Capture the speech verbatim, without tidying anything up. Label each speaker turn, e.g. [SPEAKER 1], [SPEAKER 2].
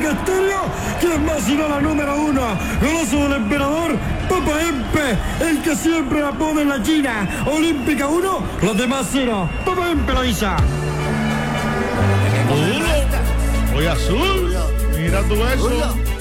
[SPEAKER 1] Estéreo, ¿quién más sino la número uno? Goloso del emperador, Papa Empe, el que siempre la pone en la China. Olímpica uno, los demás cero. Papa Empe lo hizo.
[SPEAKER 2] Hoy azul, mira tú eso.